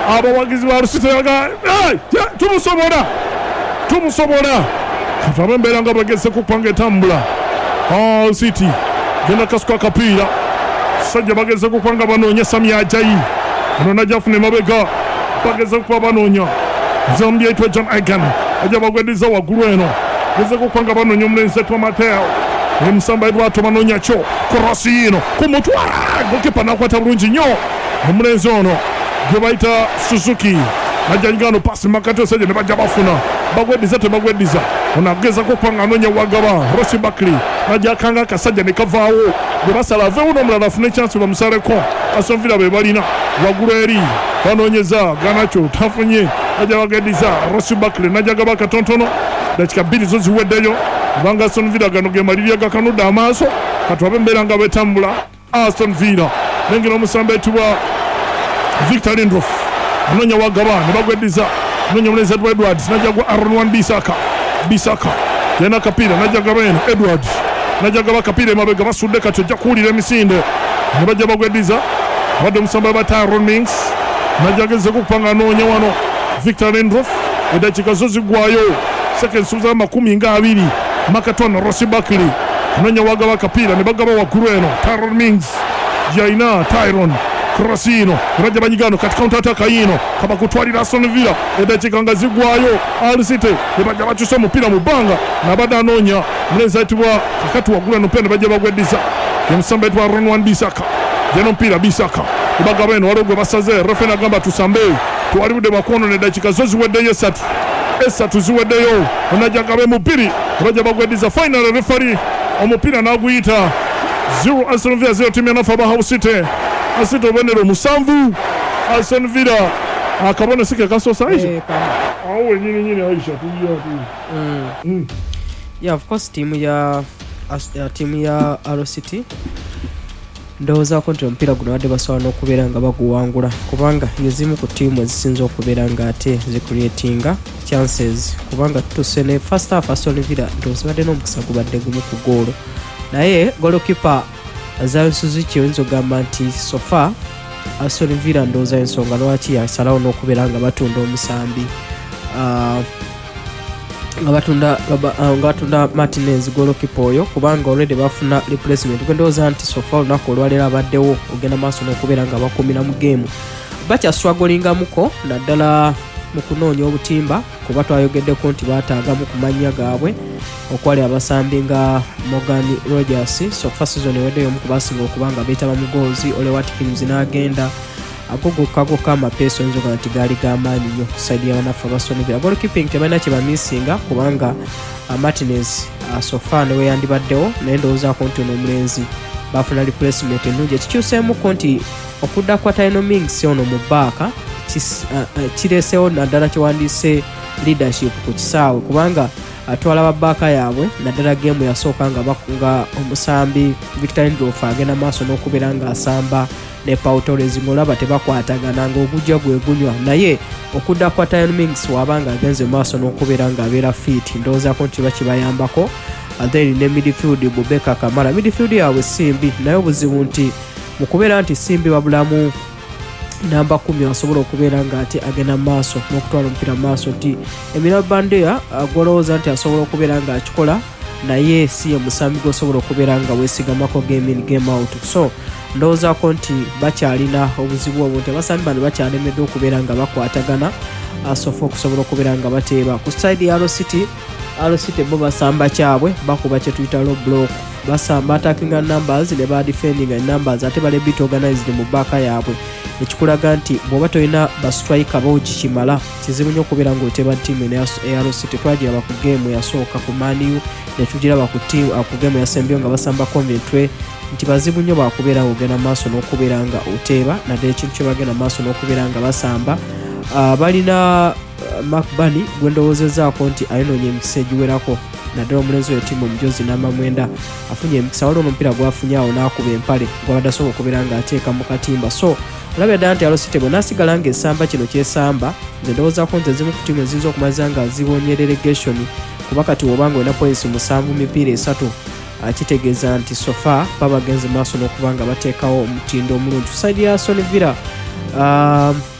abawagizi ba Lusite baga tumusobola kati embeera nga bageze kupanga etambula City genda kasuka akapiira sajja bageze kupanga banoonya Sami Ajayi ono najafune mabega bageze kuba banoonya Zambia itwa John Egan ajja bagwediza waggulu eno bageze kupanga banoonya omulenzi etwa Mateo emusamba Edwato banoonya kyo korasi ino kumutwala gokipa nakwata bulungi nnyo omulenzi ono gwe bayita Suzuki najjangano pasi makati sajja ne bajja bafuna bagwediza tebagwediza ono ageza kupanga anoonya wagaba Rosi Bakri najja kanga akasajja ne kavaawo gwe basala aveewo n'omulala afune chance bamusaleko Aston Villa be balina waggulu eri banoonyeza Garnacho tafunye najja bagwediza Rosi Bakri najja gaba katontono dakika 2 zo ziweddeyo kubanga Aston Villa gano ge malirya gakanudde amaaso katwabe embeera nga betambula Aston Villa nengera omusamba etubwa Victor Lindelof anoonya wagaba ne bagwediza anoonya omulenzi Edwards najja gwa Aaron Wan-Bissaka yena kapiira najja gaba eno Edwards najja gaba kapiira emabega basudde kati ojja kuwulira emisinde ne bajja bagwediza abadde omusamba bata Aaron Mings najja geze kupanga anoonya wano Victor Lindelof eddakiika zo ziggwayo seconds za 20 Makatona Rosi Bakri anoonya wagaba kapiira ne bagaba waggulu eno Tyrone Mings Jaina Tyrone Krasino rajja banyigano kati counter attack yino kaba kutwalira Aston Villa eddakiika nga ziggwayo Alisite ne bajja bakyusa omupiira mu bbanga nabadde anoonya mulenzi ayitibwa kakati waggulu eno pene bajja bagweddiza yemusamba ayitibwa Aaron Wan-Bissaka jeno omupiira Bissaka ebagaba eno waliwo gwe basaze refe nagamba tusambe tuwalibudde bakwono neddakiika zo ziweddeyo esatu ziweddeyo onajja gabe mupiri bajja bagweddiza final referee omupiira n'aguyita 0 Aston Villa 0 timu yanafa ba Hull City Asito benero musanvu Aston Villa akabona sike kasosa Aisha awo nyini Aisha tuya yeah of course team ya Hull City ndowooza ko nti omupiira guno badde basobola n'okubeera nga baguwangula kubanga yezimu ku tiimu ezisinza okubeera nga ate zicreatinga chances kubanga tutuse ne first half Aston Villa ndowooza badde n'omukisa gubadde gumu ku goolo naye goalkeeper Zion Suzuki oyinza ogamba nti so far Aston Villa ndowooza ensonga lwaki yasalawo n'okubeera nga batunda omusambi nga batunda Martinez goalkeeper oyo kubanga already bafuna replacement gwendowooza nti so far olunaku olwaleero abaddewo ogenda maaso n'okubeera nga bakumira mu game bakya strugglingamuko naddala mu kunoonya obutimba kuba twayogeddeko nti baataagamu ku mannya gaabwe okwali abasambi nga Morgan Rogers so far season eweddeyo omu kubasinga okubanga beetaba mu goals Ole Watkins n'agenda agogokagoka amapeesa oyinza nti gaali g'amaanyi nnyo ku side y'abanafu Aston Villa goalkeeping tebalina kye bamisinga kubanga Martinez so far newe yandibaddewo naye ndowoozaako nti ono omulenzi bafuna replacement ennungi ekikyuseemuko nti okudda kwa Tyrone Mings ono mu baaka kireesewo naddala kiwandiise leadership ku kisaawe kubanga atwala babbaaka yaabwe naddala geemu yasooka nga omusambi Victor Lindelof agenda maaso n'okubeera ng'asamba ne Pau Torres ng'olaba tebakwatagana ng'ogujja gwe gunywa naye okudda kwa Tyrone Mings wabanga agenze maaso n'okubeera ng'abeera fit ndowoozaako nti bakibayambako then ne midfield Bobeka Kamara midfield yaabwe simbi naye obuzibu nti mu kubeera nti simbi babulamu namba 10 asobola okubeera nga ate agenda maaso n'okutwala omupiira maaso nti Emina Bandeya gwolowooza nti asobola okubeera nga akikola naye si ye musambi gwosobola okubeera nga weesigamako game in game out so ndowoozaako nti bakyalina obuzibu obwo nti abasambi bano bakyalemeddwa okubeera nga bakwatagana asofa okusobola okubeera nga bateeba ku side ya Hull City bo basamba kyabwe bakuba kye tuyita low block basamba attacking numbers ne ba defending numbers ate bale bit organized mu baaka yaabwe ekikulaga nti bw'oba tolina ba striker bawugikimala kizibu nnyo okubeera ng'oteba ttiimu eya Hull City twagiraba ku game yasooka ku Man U ne tugiraba ku game yasembeyo nga basamba Coventry nti bazibu nnyo bakubeera ng'ogenda maaso n'okubeera nga oteeba naddala ekintu kye bagenda maaso n'okubeera nga basamba balina Makbani gwendowoozezaako nti ayinoonye emikisa egiwerako naddala omulenzi oyo ttiimu omujozi namba 9 afunye emikisa waliwo omupiira gwafunye awo n'akuba empale gwabadde asobola okubeera ng'ateeka mu katimba so olabye ddala nti Hull City bwe naasigala ng'esamba kino kyesamba nze ndowoozaako nti ezimu ku ttiimu eziyinza okumaliza nga ziwoonye relegation kuba kati wobanga olina points 7 mipiira 3 kitegeeza nti sofa baba bagenze maaso n'okuba nga bateekawo omutindo omulungi saidi ya Aston Villa